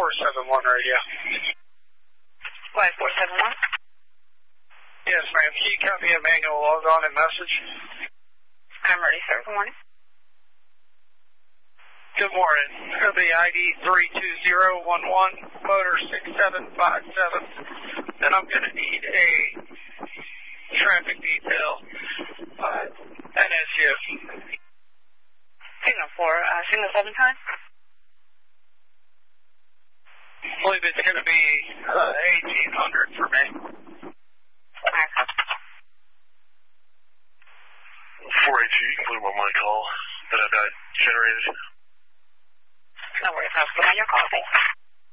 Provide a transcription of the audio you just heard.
471 radio. Flight 471? Yes, ma'am. Can you copy a manual log on and message? I'm ready, sir. Good morning. Good morning. It'll be ID 32011, motor 6757. And I'm going to need a traffic detail. NSU. Signal 4, signal 7 time? I believe it's going to be 1800 for me. Alright. 482, you can put him on my call that I got generated. No worries, I'll put on your call. Thanks.